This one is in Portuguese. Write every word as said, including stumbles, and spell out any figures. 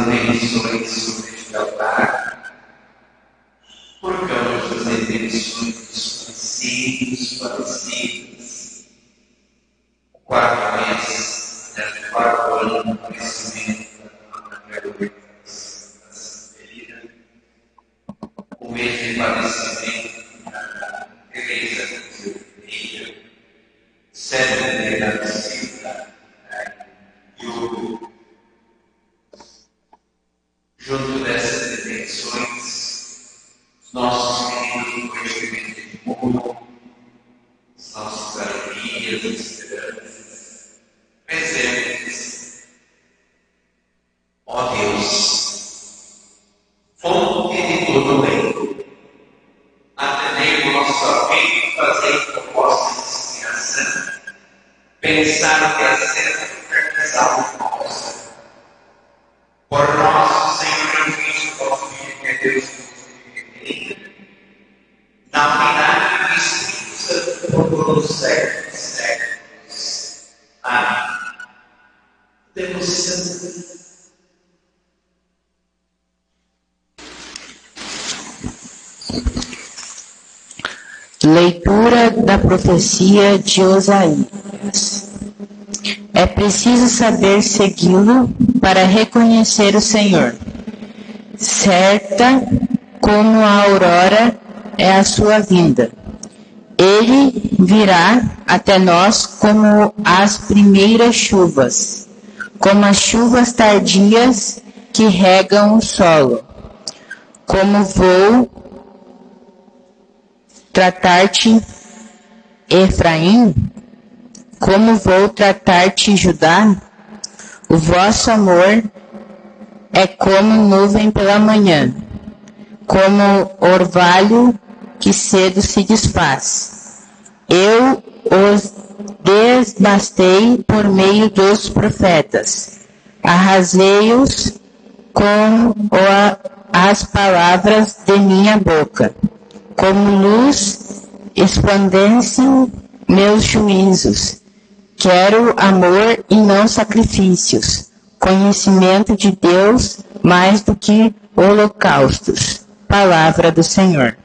intenções sobre este altar, colocamos as intenções dos conhecidos, falecidos, o quarto mês, né, o quarto ano do conhecimento da Maria da Santeria, o mês de falecimento da Teresa Silveira, Célia da Silva, Yuri. Junto dessas intenções, os nossos queridos do conhecimento de mundo, as nossas alegrias e esperanças, presentes. Ó Deus, fonte de todo bem, atendei o nosso apelo e fazei com vossa inspiração, pensar que é certo realizar o nosso. Por nosso Senhor Jesus, nosso Filho, que é Deus, na unidade do Espírito Santo, por todos os séculos e séculos. Amém. Devoção. Leitura da profecia de Osaías. É preciso saber segui-lo para reconhecer o Senhor. Certa como a aurora é a sua vinda. Ele virá até nós como as primeiras chuvas, como as chuvas tardias que regam o solo. Como vou tratar-te, Efraim? Como vou tratar-te, Judá? O vosso amor é como nuvem pela manhã, como orvalho que cedo se desfaz. Eu os desbastei por meio dos profetas, arrasei-os com as palavras de minha boca. Como luz resplandecem meus juízos. Quero amor e não sacrifícios, conhecimento de Deus mais do que holocaustos. Palavra do Senhor.